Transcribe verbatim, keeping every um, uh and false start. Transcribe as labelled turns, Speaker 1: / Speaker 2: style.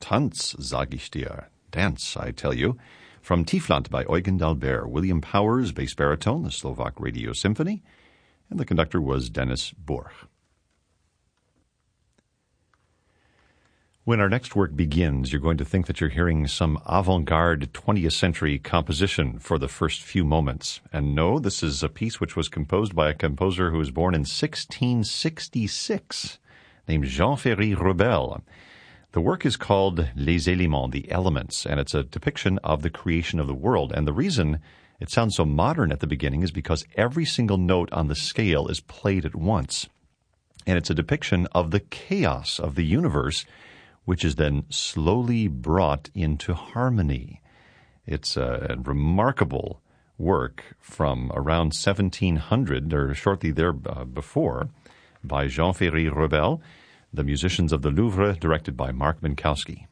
Speaker 1: Tanz, sag ich dir. Dance, I tell you. From Tiefland by Eugen d'Albert, William Powers, bass baritone, the Slovak Radio Symphony, and the conductor was Dennis Borch. When our next work begins, you're going to think that you're hearing some avant-garde twentieth century composition for the first few moments. And no, this is a piece which was composed by a composer who was born in sixteen sixty-six, named Jean-Ferry Rebel. The work is called Les Éléments, the Elements, and it's a depiction of the creation of the world. And the reason it sounds so modern at the beginning is because every single note on the scale is played at once. And it's a depiction of the chaos of the universe, which is then slowly brought into harmony. It's a remarkable work from around seventeen hundred, or shortly there uh, before, by Jean-Ferry Rebel, the Musicians of the Louvre, directed by Mark Minkowski.